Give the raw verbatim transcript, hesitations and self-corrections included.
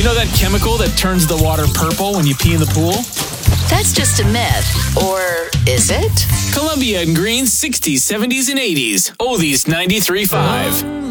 You know that chemical that turns the water purple when you pee in the pool? That's just a myth. Or is it? Columbia and Green's sixties, seventies, and eighties. Oldies ninety-three point five.